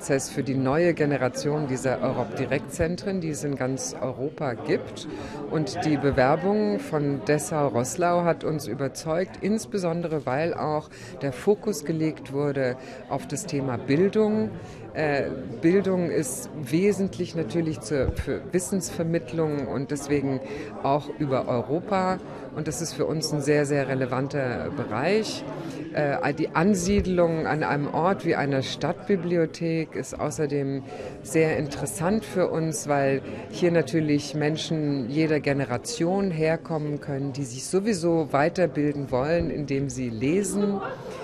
Bewerbungsprozess für die neue Generation dieser Europe-Direkt-Zentren, die es in ganz Europa gibt. Und die Bewerbung von Dessau-Roßlau hat uns überzeugt, insbesondere weil auch der Fokus gelegt wurde auf das Thema Bildung. Bildung ist wesentlich natürlich für Wissensvermittlung und deswegen auch über Europa. Und das ist für uns ein sehr, sehr relevanter Bereich. Die Ansiedlung an einem Ort wie einer Stadtbibliothek ist außerdem sehr interessant für uns, weil hier natürlich Menschen jeder Generation herkommen können, die sich sowieso weiterbilden wollen, indem sie lesen.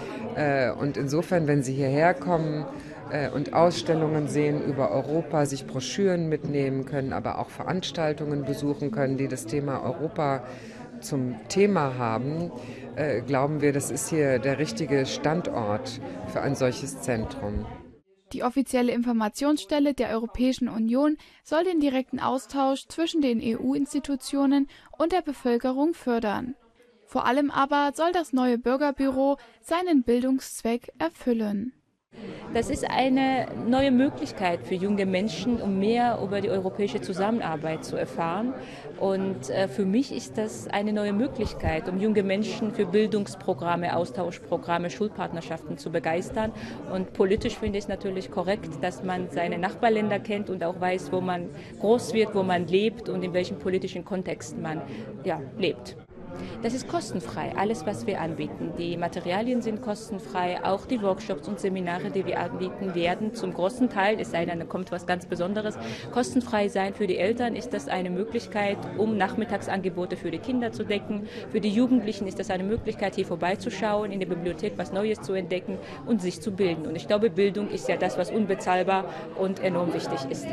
Und insofern, wenn sie hierher kommen und Ausstellungen sehen über Europa, sich Broschüren mitnehmen können, aber auch Veranstaltungen besuchen können, die das Thema Europa zum Thema haben, glauben wir, das ist hier der richtige Standort für ein solches Zentrum. Die offizielle Informationsstelle der Europäischen Union soll den direkten Austausch zwischen den EU-Institutionen und der Bevölkerung fördern. Vor allem aber soll das neue Bürgerbüro seinen Bildungszweck erfüllen. Das ist eine neue Möglichkeit für junge Menschen, um mehr über die europäische Zusammenarbeit zu erfahren. Und für mich ist das eine neue Möglichkeit, um junge Menschen für Bildungsprogramme, Austauschprogramme, Schulpartnerschaften zu begeistern. Und politisch finde ich es natürlich korrekt, dass man seine Nachbarländer kennt und auch weiß, wo man groß wird, wo man lebt und in welchem politischen Kontext man lebt. Das ist kostenfrei, alles, was wir anbieten. Die Materialien sind kostenfrei, auch die Workshops und Seminare, die wir anbieten, werden zum großen Teil, es sei denn, da kommt was ganz Besonderes, kostenfrei sein. Für die Eltern ist das eine Möglichkeit, um Nachmittagsangebote für die Kinder zu decken. Für die Jugendlichen ist das eine Möglichkeit, hier vorbeizuschauen, in der Bibliothek was Neues zu entdecken und sich zu bilden. Und ich glaube, Bildung ist ja das, was unbezahlbar und enorm wichtig ist.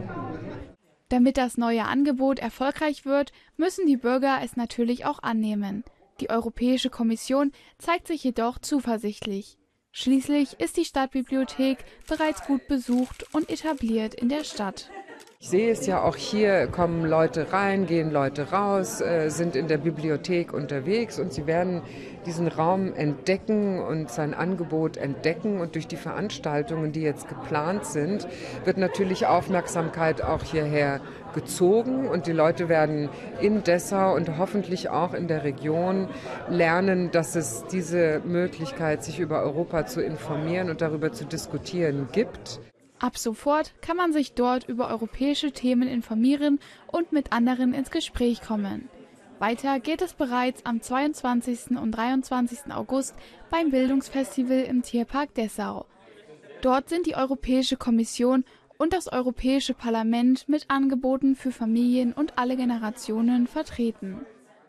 Damit das neue Angebot erfolgreich wird, müssen die Bürger es natürlich auch annehmen. Die Europäische Kommission zeigt sich jedoch zuversichtlich. Schließlich ist die Stadtbibliothek bereits gut besucht und etabliert in der Stadt. Ich sehe es ja auch hier, kommen Leute rein, gehen Leute raus, sind in der Bibliothek unterwegs und sie werden diesen Raum entdecken und sein Angebot entdecken. Und durch die Veranstaltungen, die jetzt geplant sind, wird natürlich Aufmerksamkeit auch hierher gezogen und die Leute werden in Dessau und hoffentlich auch in der Region lernen, dass es diese Möglichkeit, sich über Europa zu informieren und darüber zu diskutieren, gibt. Ab sofort kann man sich dort über europäische Themen informieren und mit anderen ins Gespräch kommen. Weiter geht es bereits am 22. und 23. August beim Bildungsfestival im Tierpark Dessau. Dort sind die Europäische Kommission und das Europäische Parlament mit Angeboten für Familien und alle Generationen vertreten.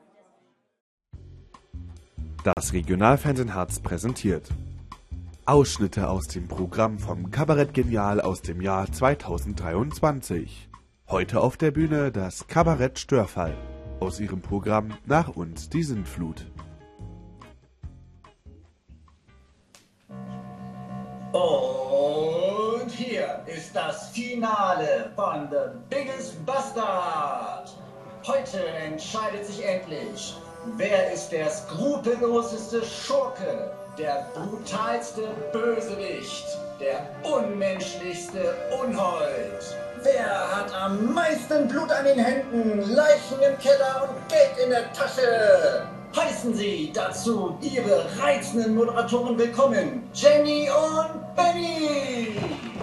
Das Regionalfernsehen Harz präsentiert Ausschnitte aus dem Programm vom Kabarett Genial aus dem Jahr 2023. Heute auf der Bühne das Kabarett Störfall aus ihrem Programm Nach uns die Sintflut. Und hier ist das Finale von The Biggest Bastard. Heute entscheidet sich endlich, wer ist der skrupelloseste Schurke, der brutalste Bösewicht, der unmenschlichste Unhold. Wer hat am meisten Blut an den Händen, Leichen im Keller und Geld in der Tasche? Heißen Sie dazu Ihre reizenden Moderatoren willkommen, Jenny und Benny!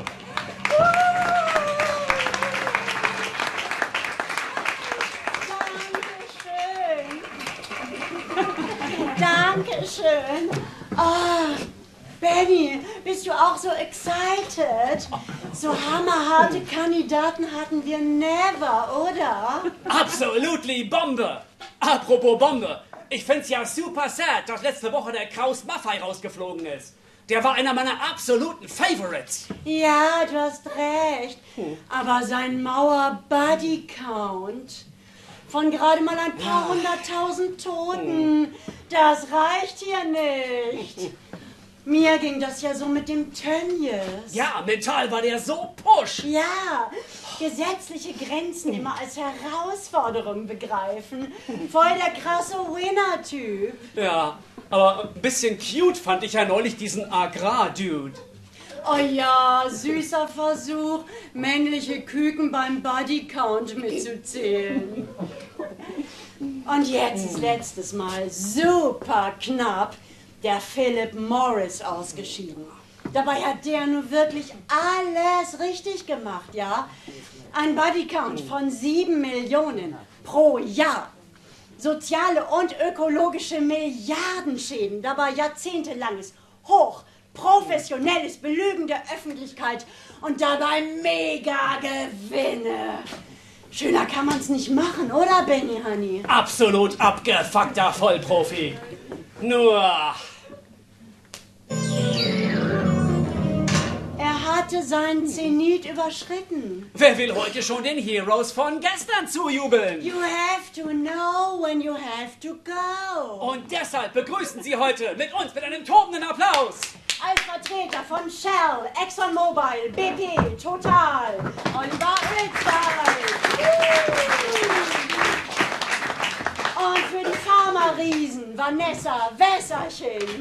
Dankeschön. Oh, Benny, bist du auch so excited? So hammerharte Kandidaten hatten wir never, oder? Absolutely Bombe! Apropos Bombe, ich find's ja super sad, dass letzte Woche der Kraus Maffei rausgeflogen ist. Der war einer meiner absoluten Favorites. Ja, du hast recht. Aber sein Mauer-Body-Count von gerade mal ein paar 100.000 Toten, das reicht hier nicht. Mir ging das ja so mit dem Tönnies. Ja, mental war der so push. Ja, gesetzliche Grenzen immer als Herausforderung begreifen. Voll der krasse Winner-Typ. Ja, aber ein bisschen cute fand ich ja neulich diesen Agrar-Dude. Oh ja, süßer Versuch, männliche Küken beim Bodycount mitzuzählen. Und jetzt ist letztes Mal super knapp der Philip Morris ausgeschieden. Dabei hat der nur wirklich alles richtig gemacht, ja? Ein Bodycount von 7 Millionen pro Jahr. Soziale und ökologische Milliardenschäden. Dabei jahrzehntelanges, hochprofessionelles Belügen der Öffentlichkeit und dabei Mega-Gewinne. Schöner kann man's nicht machen, oder, Benny Honey? Absolut abgefuckter Vollprofi. Nur... Er hatte seinen Zenit überschritten. Wer will heute schon den Heroes von gestern zujubeln? You have to know when you have to go. Und deshalb begrüßen Sie heute mit uns mit einem tobenden Applaus Als Vertreter von Shell, ExxonMobil, BP, Total, Oliver Ölzeit. Und für die Pharma-Riesen, Vanessa Wässerchen.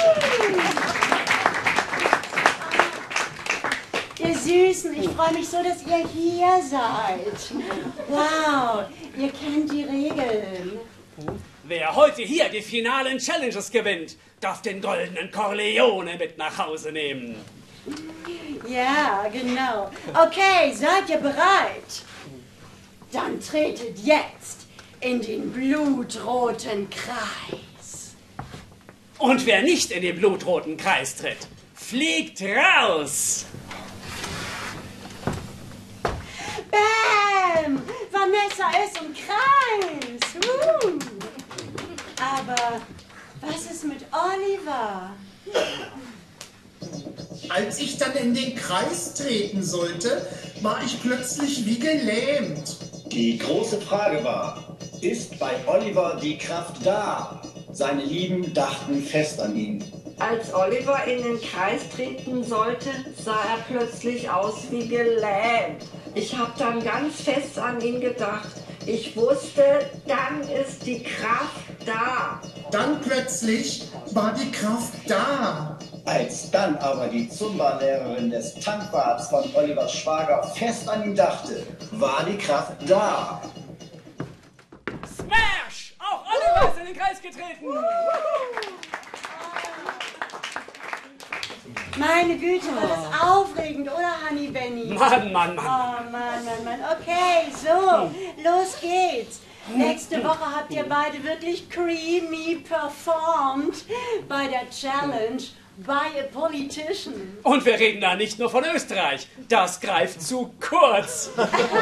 Ihr Süßen, ich freue mich so, dass ihr hier seid. Wow, ihr kennt die Regeln. Wer heute hier die finalen Challenges gewinnt, darf den goldenen Corleone mit nach Hause nehmen. Ja, genau. Okay, seid ihr bereit? Dann tretet jetzt in den blutroten Kreis. Und wer nicht in den blutroten Kreis tritt, fliegt raus. Bam! Vanessa ist im Kreis. Aber was ist mit Oliver? Als ich dann in den Kreis treten sollte, war ich plötzlich wie gelähmt. Die große Frage war, ist bei Oliver die Kraft da? Seine Lieben dachten fest an ihn. Als Oliver in den Kreis treten sollte, sah er plötzlich aus wie gelähmt. Ich habe dann ganz fest an ihn gedacht. Ich wusste, dann ist die Kraft da. Dann plötzlich war die Kraft da. Als dann aber die Zumba-Lehrerin des Tankbads von Olivers Schwager fest an ihn dachte, war die Kraft da. Smash! Auch Oliver ist in den Kreis getreten. Meine Güte, war das aufregend, oder, Honey Benny? Mann. Oh, Mann. Okay, so, los geht's. Nächste Woche habt ihr beide wirklich creamy performt bei der Challenge By a Politician. Und wir reden da nicht nur von Österreich. Das greift zu kurz.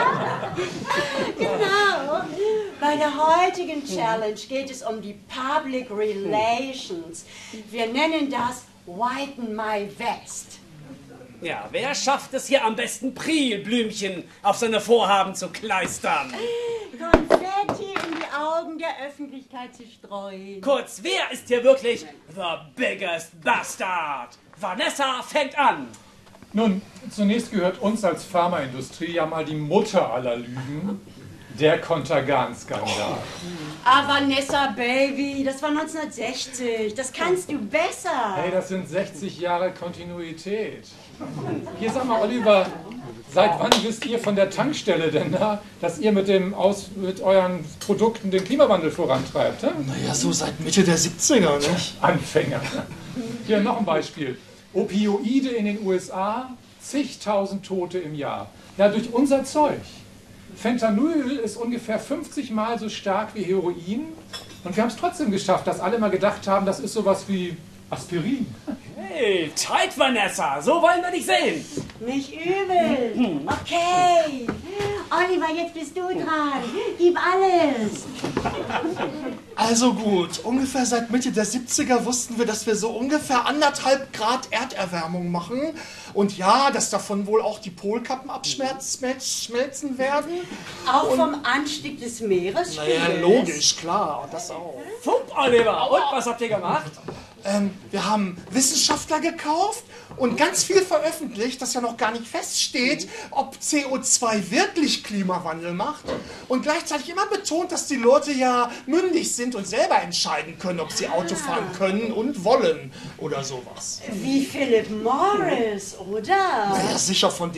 Genau. Bei der heutigen Challenge geht es um die Public Relations. Wir nennen das Whiten My Vest. Ja, wer schafft es hier am besten, Prilblümchen auf seine Vorhaben zu kleistern? Konfetti in die Augen der Öffentlichkeit zu streuen. Kurz, wer ist hier wirklich the biggest bastard? Vanessa fängt an. Nun, zunächst gehört uns als Pharmaindustrie ja mal die Mutter aller Lügen, der Contergan-Skandal. Ah, Vanessa, Baby, das war 1960. Das kannst du besser. Hey, das sind 60 Jahre Kontinuität. Hier, sag mal, Oliver, seit wann wisst ihr von der Tankstelle denn da, dass ihr mit euren Produkten den Klimawandel vorantreibt? Hä? Naja, so seit Mitte der 70er, nicht? Anfänger. Hier noch ein Beispiel. Opioide in den USA, zigtausend Tote im Jahr. Ja, durch unser Zeug. Fentanyl ist ungefähr 50 Mal so stark wie Heroin. Und wir haben es trotzdem geschafft, dass alle mal gedacht haben, das ist sowas wie Aspirin. Hey, tight, Vanessa, so wollen wir dich sehen. Nicht übel. Okay. Oliver, jetzt bist du dran. Gib alles. Also gut, ungefähr seit Mitte der 70er wussten wir, dass wir so ungefähr 1,5 Grad Erderwärmung machen. Und ja, dass davon wohl auch die Polkappen abschmelzen werden. Auch vom Anstieg des Meeresspiegels? Naja, logisch, klar, das auch. Fump, Oliver, und was habt ihr gemacht? Wir haben Wissenschaftler gekauft und ganz viel veröffentlicht, dass ja noch gar nicht feststeht, ob CO2 wirklich Klimawandel macht. Und gleichzeitig immer betont, dass die Leute ja mündig sind und selber entscheiden können, ob sie Auto fahren können und wollen oder sowas. Wie Philip Morris, oder? Naja, sicher, von